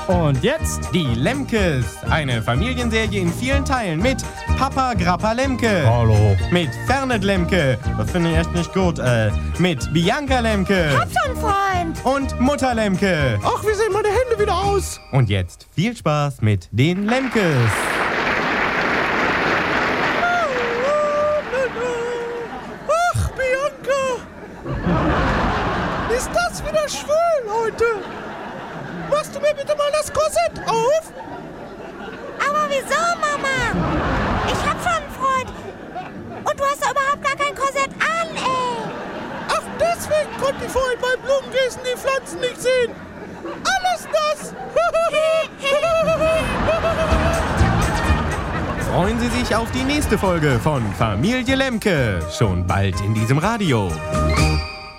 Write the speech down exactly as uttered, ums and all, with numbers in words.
Und jetzt Die Lemkes, eine Familienserie in vielen Teilen mit Papa Grappa Lemke. Hallo. Mit Fernet Lemke, das finde ich echt nicht gut, äh, mit Bianca Lemke. Hab schon, Freund. Und Mutter Lemke. Ach, wie sehen meine Hände wieder aus? Und jetzt viel Spaß mit den Lemkes. Ach, Bianca. Ist das wieder schwül heute? Machst du mir bitte mal das Korsett auf? Aber wieso, Mama? Ich hab schon einen Freund. Und du hast doch überhaupt gar kein Korsett an, ey. Ach, deswegen konnte ich vorhin beim Blumengießen die Pflanzen nicht sehen. Alles nass. Freuen Sie sich auf die nächste Folge von Familie Lemke. Schon bald in diesem Radio.